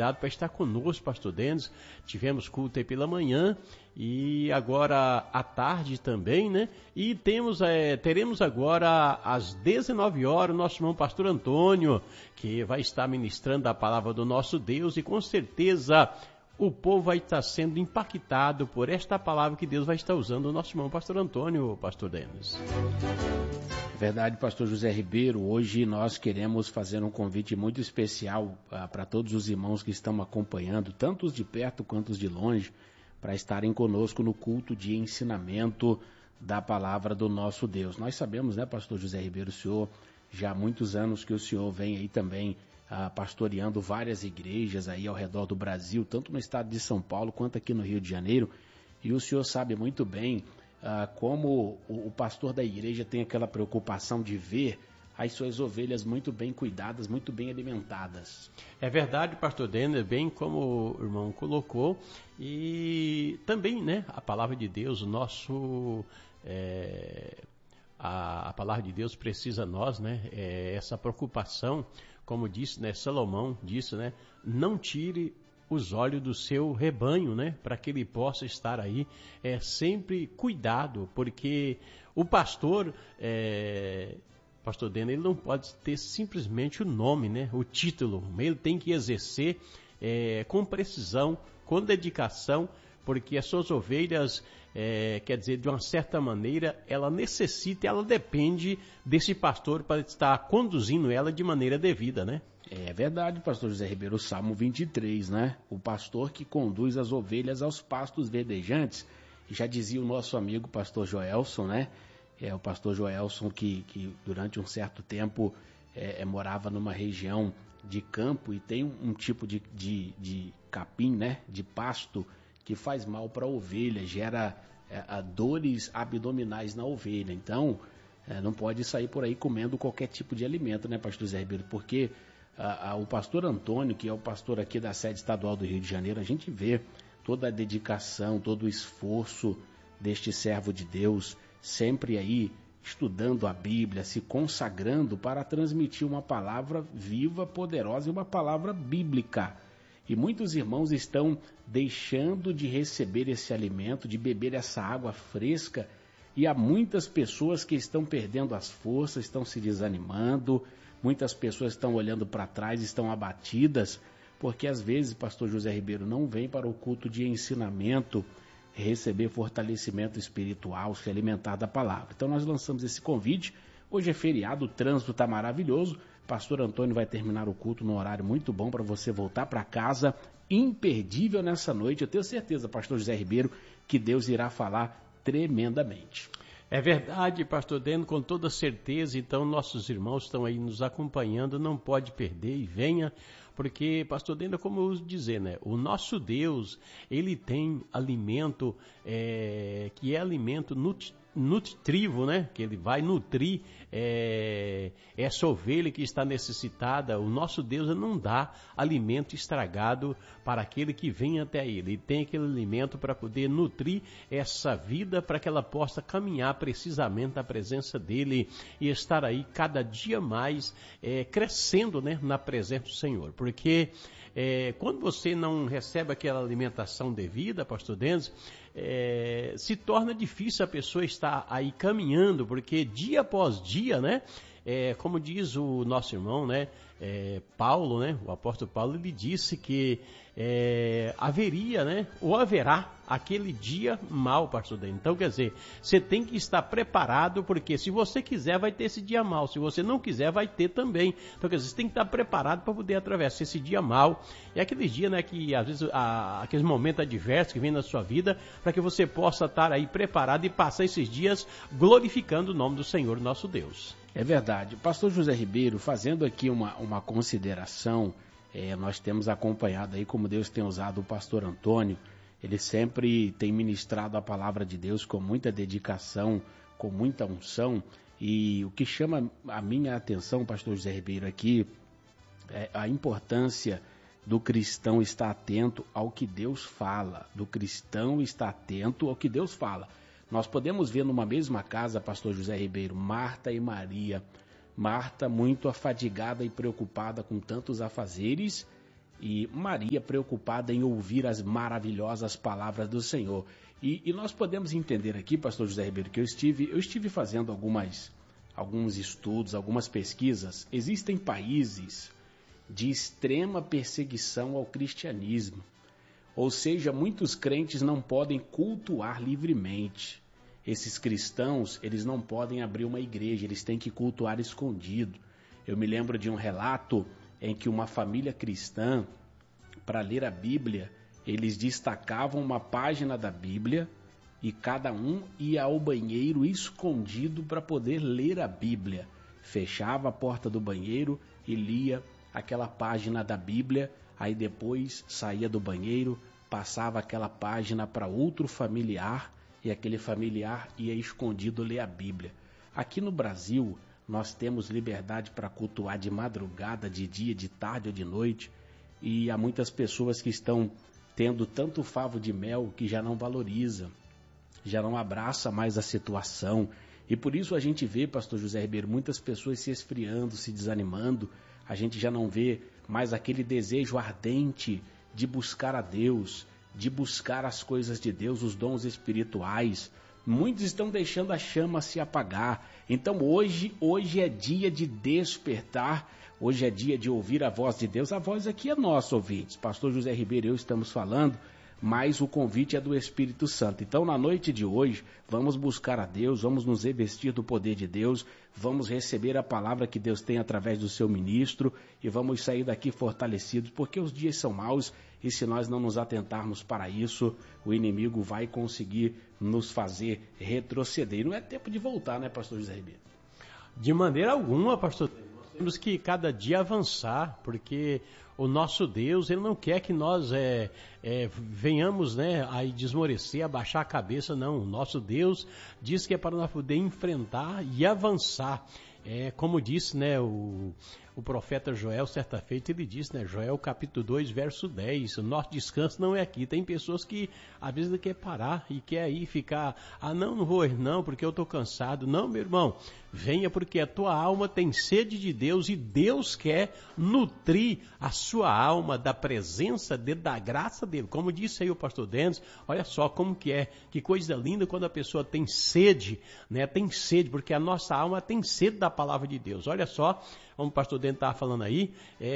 convidado para estar conosco, pastor Denis. Tivemos culto aí pela manhã e agora à tarde também, né? E teremos agora às 19 horas o nosso irmão pastor Antônio, que vai estar ministrando a palavra do nosso Deus, e com certeza o povo vai estar sendo impactado por esta palavra que Deus vai estar usando o nosso irmão pastor Antônio, pastor Denis. Verdade, pastor José Ribeiro. Hoje nós queremos fazer um convite muito especial para todos os irmãos que estão acompanhando, tanto os de perto quanto os de longe, para estarem conosco no culto de ensinamento da palavra do nosso Deus. Nós sabemos, né, pastor José Ribeiro, o senhor, já há muitos anos que o senhor vem aí também pastoreando várias igrejas aí ao redor do Brasil, tanto no estado de São Paulo quanto aqui no Rio de Janeiro, e o senhor sabe muito bem como o pastor da igreja tem aquela preocupação de ver as suas ovelhas muito bem cuidadas, muito bem alimentadas. É verdade, pastor Denner, bem como o irmão colocou, e também, né, a palavra de Deus, a palavra de Deus precisa nós, né, essa preocupação, como disse, né, Salomão disse, né, não tire os olhos do seu rebanho, né, para que ele possa estar aí sempre cuidado, porque o pastor, pastor Denner, ele não pode ter simplesmente o nome, né, o título, ele tem que exercer com precisão, com dedicação, porque as suas ovelhas, quer dizer, de uma certa maneira, ela depende desse pastor para estar conduzindo ela de maneira devida, né? É verdade, pastor José Ribeiro, o Salmo 23, né? O pastor que conduz as ovelhas aos pastos verdejantes. Já dizia o nosso amigo pastor Joelson, né? O pastor Joelson que durante um certo tempo morava numa região de campo e tem um tipo de capim, né? De pasto que faz mal para a ovelha, gera dores abdominais na ovelha. Então, não pode sair por aí comendo qualquer tipo de alimento, né, pastor José Ribeiro? Porque o pastor Antônio, que é o pastor aqui da sede estadual do Rio de Janeiro, a gente vê toda a dedicação, todo o esforço deste servo de Deus, sempre aí estudando a Bíblia, se consagrando para transmitir uma palavra viva, poderosa e uma palavra bíblica. E muitos irmãos estão deixando de receber esse alimento, de beber essa água fresca, e há muitas pessoas que estão perdendo as forças, estão se desanimando, muitas pessoas estão olhando para trás, estão abatidas, porque às vezes, pastor José Ribeiro, não vem para o culto de ensinamento, receber fortalecimento espiritual, se alimentar da palavra. Então nós lançamos esse convite. Hoje é feriado, o trânsito está maravilhoso. Pastor Antônio vai terminar o culto num horário muito bom para você voltar para casa, imperdível nessa noite. Eu tenho certeza, pastor José Ribeiro, que Deus irá falar tremendamente. É verdade, pastor Deno, com toda certeza. Então nossos irmãos estão aí nos acompanhando, não pode perder e venha, porque, pastor Deno, como eu uso dizer, né, o nosso Deus, ele tem alimento que é alimento nutritivo, né? Que ele vai nutrir essa ovelha que está necessitada. O nosso Deus não dá alimento estragado para aquele que vem até ele. Ele tem aquele alimento para poder nutrir essa vida, para que ela possa caminhar precisamente na presença dele e estar aí cada dia mais crescendo, né, na presença do Senhor. Porque quando você não recebe aquela alimentação devida, pastor Denis, se torna difícil a pessoa estar aí caminhando, porque dia após dia, né, como diz o nosso irmão, né, Paulo, né, o apóstolo Paulo, ele disse que haveria, né, ou haverá aquele dia mal, pastor Denis. Então, quer dizer, você tem que estar preparado, porque se você quiser, vai ter esse dia mal. Se você não quiser, vai ter também. Então, quer dizer, você tem que estar preparado para poder atravessar esse dia mal. É aquele dia, né, que às vezes, aqueles momentos adversos que vem na sua vida, para que você possa estar aí preparado e passar esses dias glorificando o nome do Senhor, nosso Deus. É verdade. Pastor José Ribeiro, fazendo aqui uma consideração, nós temos acompanhado aí como Deus tem usado o pastor Antônio. Ele sempre tem ministrado a palavra de Deus com muita dedicação, com muita unção. E o que chama a minha atenção, pastor José Ribeiro, aqui, é a importância do cristão estar atento ao que Deus fala. Do cristão estar atento ao que Deus fala. Nós podemos ver numa mesma casa, pastor José Ribeiro, Marta e Maria. Marta muito afadigada e preocupada com tantos afazeres, e Maria preocupada em ouvir as maravilhosas palavras do Senhor. E nós podemos entender aqui, pastor José Ribeiro, que eu estive fazendo alguns estudos, algumas pesquisas. Existem países de extrema perseguição ao cristianismo. Ou seja, muitos crentes não podem cultuar livremente. Esses cristãos, eles não podem abrir uma igreja, eles têm que cultuar escondido. Eu me lembro de um relato em que uma família cristã, para ler a Bíblia, eles destacavam uma página da Bíblia e cada um ia ao banheiro escondido para poder ler a Bíblia. Fechava a porta do banheiro e lia aquela página da Bíblia, aí depois saía do banheiro, passava aquela página para outro familiar e aquele familiar ia escondido ler a Bíblia. Aqui no Brasil, nós temos liberdade para cultuar de madrugada, de dia, de tarde ou de noite, e há muitas pessoas que estão tendo tanto favo de mel que já não valoriza, já não abraça mais a situação. E por isso a gente vê, pastor José Ribeiro, muitas pessoas se esfriando, se desanimando. A gente já não vê mais aquele desejo ardente de buscar a Deus, de buscar as coisas de Deus, os dons espirituais. Muitos estão deixando a chama se apagar. Então hoje é dia de despertar, hoje é dia de ouvir a voz de Deus. A voz aqui é nossa, ouvintes. Pastor José Ribeiro e eu estamos falando, mas o convite é do Espírito Santo. Então, na noite de hoje, vamos buscar a Deus, vamos nos revestir do poder de Deus, vamos receber a palavra que Deus tem através do seu ministro e vamos sair daqui fortalecidos, porque os dias são maus e se nós não nos atentarmos para isso, o inimigo vai conseguir nos fazer retroceder. E não é tempo de voltar, né, pastor José Ribeiro? De maneira alguma, pastor. Nós temos que cada dia avançar, porque o nosso Deus, Ele não quer que nós venhamos, né, a desmorecer, abaixar a cabeça, não. O nosso Deus diz que é para nós poder enfrentar e avançar. Como disse, né, o profeta Joel, certa feita, ele disse, né, Joel capítulo 2, verso 10, o nosso descanso não é aqui. Tem pessoas que às vezes quer parar e quer aí ficar, não vou ir não, porque eu estou cansado. Não, meu irmão, venha, porque a tua alma tem sede de Deus e Deus quer nutrir a sua alma da presença dele, da graça dele. Como disse aí o pastor Denis, olha só como que é, que coisa linda quando a pessoa tem sede, né? Tem sede, porque a nossa alma tem sede da palavra de Deus. Olha só, como o pastor Denis estava falando aí,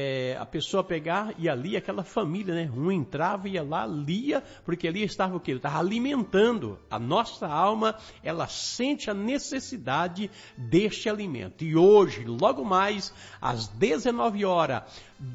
a pessoa pegar e ali aquela família, né? Um entrava e ia lá, lia, porque ali estava o quê? Ele estava alimentando. A nossa alma, ela sente a necessidade deste alimento. E hoje, logo mais, às 19 horas,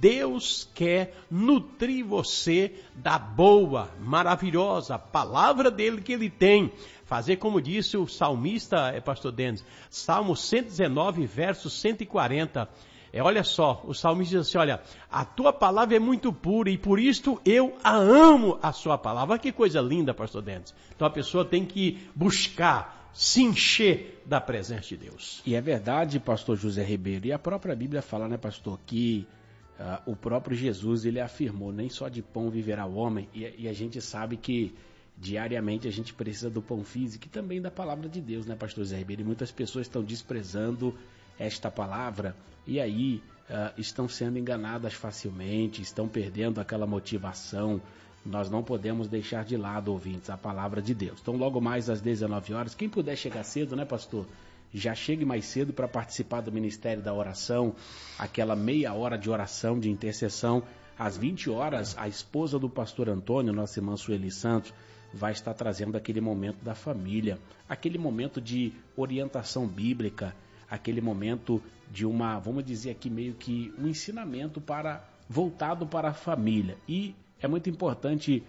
Deus quer nutrir você da boa, maravilhosa palavra dele que ele tem. Fazer como disse o salmista, pastor Denis, Salmo 119, verso 140. Olha só, o salmista diz assim, olha, a tua palavra é muito pura e por isto eu a amo, a sua palavra. Olha que coisa linda, pastor Denis. Então a pessoa tem que buscar, se encher da presença de Deus. E é verdade, pastor José Ribeiro, e a própria Bíblia fala, né, pastor, que o próprio Jesus, ele afirmou, nem só de pão viverá o homem, e a gente sabe que diariamente a gente precisa do pão físico e também da palavra de Deus, né, pastor José Ribeiro? E muitas pessoas estão desprezando esta palavra e aí estão sendo enganadas facilmente, estão perdendo aquela motivação. Nós não podemos deixar de lado, ouvintes, a palavra de Deus. Então, logo mais às 19 horas, quem puder chegar cedo, né, pastor? Já chegue mais cedo para participar do Ministério da Oração, aquela meia hora de oração, de intercessão. Às 20 horas, a esposa do pastor Antônio, nossa irmã Sueli Santos, vai estar trazendo aquele momento da família, aquele momento de orientação bíblica, aquele momento de uma, vamos dizer aqui, meio que um ensinamento voltado para a família. E é muito importante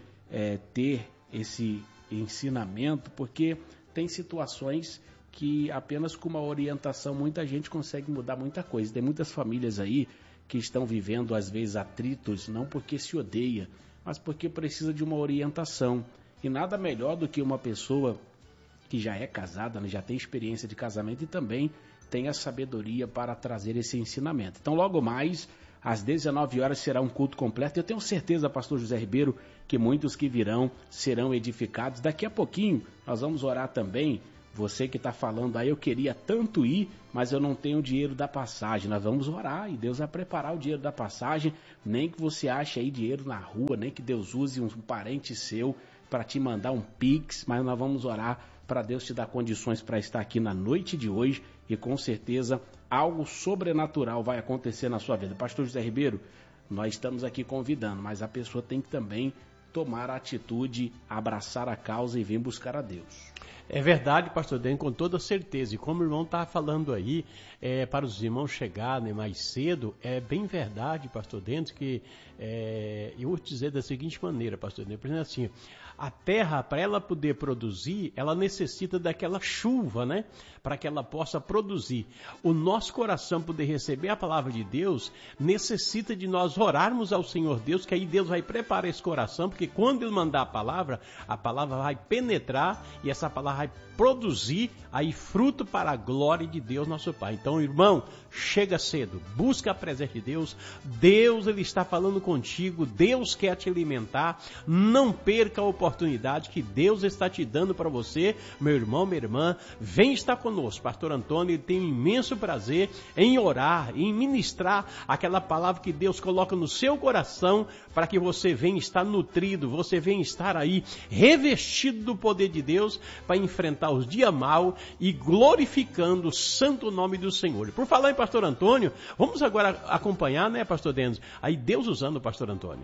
ter esse ensinamento, porque tem situações que apenas com uma orientação muita gente consegue mudar muita coisa. Tem muitas famílias aí que estão vivendo às vezes atritos, não porque se odeia, mas porque precisa de uma orientação. E nada melhor do que uma pessoa que já é casada, né, já tem experiência de casamento e também tem a sabedoria para trazer esse ensinamento. Então, logo mais, às 19 horas, será um culto completo. Eu tenho certeza, pastor José Ribeiro, que muitos que virão serão edificados. Daqui a pouquinho, nós vamos orar também. Você que está falando aí, eu queria tanto ir, mas eu não tenho o dinheiro da passagem. Nós vamos orar e Deus vai preparar o dinheiro da passagem. Nem que você ache aí dinheiro na rua, nem que Deus use um parente seu para te mandar um Pix, mas nós vamos orar para Deus te dar condições para estar aqui na noite de hoje e com certeza algo sobrenatural vai acontecer na sua vida. Pastor José Ribeiro, nós estamos aqui convidando, mas a pessoa tem que também tomar a atitude, abraçar a causa e vir buscar a Deus. É verdade, pastor Dênio, com toda certeza. E como o irmão está falando aí, para os irmãos chegarem mais cedo, é bem verdade, pastor Dênio, que eu vou te dizer da seguinte maneira, pastor Dênio, por exemplo assim, a terra, para ela poder produzir, ela necessita daquela chuva, né? Para que ela possa produzir. O nosso coração poder receber a palavra de Deus, necessita de nós orarmos ao Senhor Deus, que aí Deus vai preparar esse coração, porque quando Ele mandar a palavra vai penetrar e essa palavra vai produzir aí fruto para a glória de Deus nosso Pai. Então, irmão, chega cedo, busca a presença de Deus. Deus, Ele está falando contigo, Deus quer te alimentar. Não perca a oportunidade que Deus está te dando para você, meu irmão, minha irmã. Vem estar conosco. Pastor Antônio, ele tem um imenso prazer em orar, em ministrar aquela palavra que Deus coloca no seu coração para que você venha estar nutrido, você venha estar aí revestido do poder de Deus para enfrentar os dias maus e glorificando o santo nome do Senhor. Por falar em pastor Antônio, vamos agora acompanhar, né, pastor Denis? Aí Deus usando o pastor Antônio.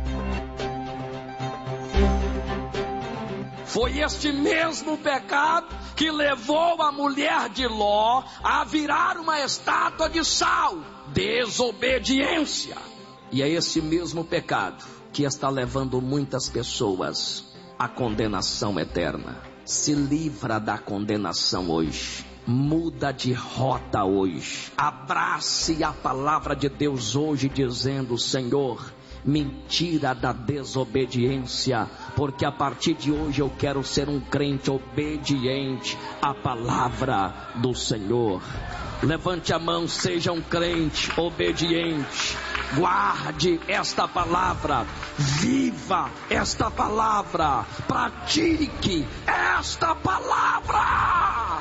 Foi este mesmo pecado que levou a mulher de Ló a virar uma estátua de sal. Desobediência. E é esse mesmo pecado que está levando muitas pessoas à condenação eterna. Se livra da condenação hoje. Muda de rota hoje. Abrace a palavra de Deus hoje dizendo: Senhor, me tira da desobediência, porque a partir de hoje eu quero ser um crente obediente à palavra do Senhor. Levante a mão, seja um crente obediente. Guarde esta palavra, viva esta palavra, pratique esta palavra.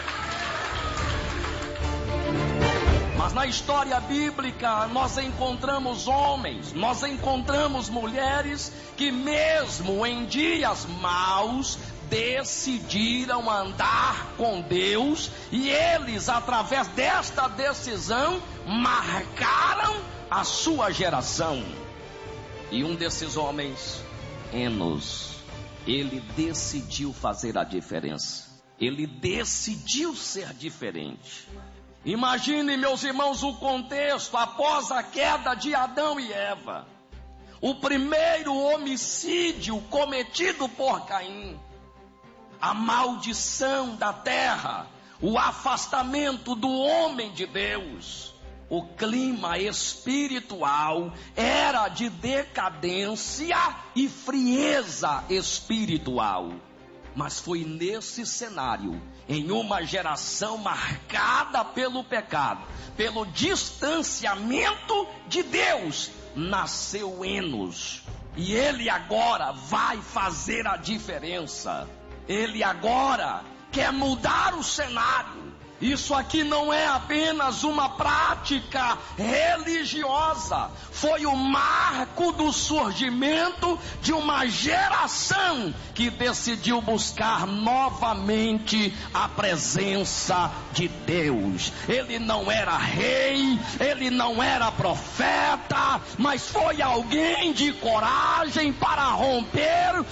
Mas na história bíblica nós encontramos homens, nós encontramos mulheres que mesmo em dias maus decidiram andar com Deus, e eles, através desta decisão, marcaram a sua geração. E um desses homens, Enos, ele decidiu fazer a diferença. Ele decidiu ser diferente. Imagine, meus irmãos, o contexto após a queda de Adão e Eva. O primeiro homicídio cometido por Caim. A maldição da terra. O afastamento do homem de Deus. O clima espiritual era de decadência e frieza espiritual. Mas foi nesse cenário, em uma geração marcada pelo pecado, pelo distanciamento de Deus, nasceu Enos. E ele agora vai fazer a diferença. Ele agora quer mudar o cenário. Isso aqui não é apenas uma prática religiosa. Foi o marco do surgimento de uma geração que decidiu buscar novamente a presença de Deus. Ele não era rei, ele não era profeta, mas foi alguém de coragem para romper